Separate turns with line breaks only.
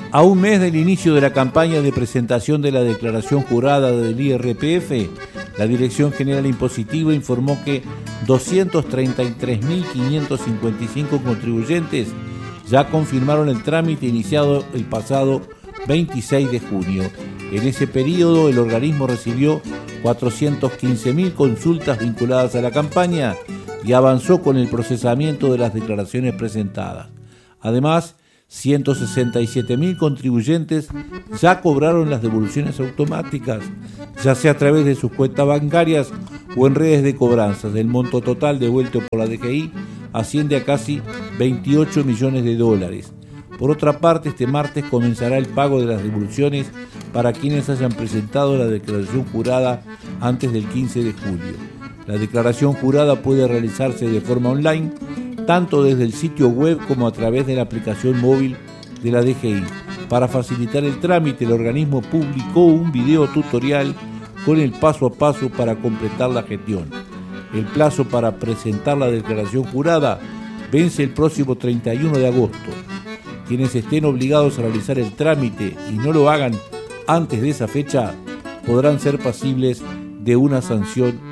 A un mes del inicio de la campaña de presentación de la declaración jurada del IRPF, la Dirección General Impositiva informó que 233.555 contribuyentes ya confirmaron el trámite iniciado el pasado 26 de junio. En ese periodo, el organismo recibió 415.000 consultas vinculadas a la campaña y avanzó con el procesamiento de las declaraciones presentadas. Además, 167.000 contribuyentes ya cobraron las devoluciones automáticas, ya sea a través de sus cuentas bancarias o en redes de cobranzas. El monto total devuelto por la DGI asciende a casi 28 millones de dólares. Por otra parte, este martes comenzará el pago de las devoluciones para quienes hayan presentado la declaración jurada antes del 15 de julio. La declaración jurada puede realizarse de forma online, tanto desde el sitio web como a través de la aplicación móvil de la DGI. Para facilitar el trámite, el organismo publicó un video tutorial con el paso a paso para completar la gestión. El plazo para presentar la declaración jurada vence el próximo 31 de agosto. Quienes estén obligados a realizar el trámite y no lo hagan antes de esa fecha podrán ser pasibles de una sanción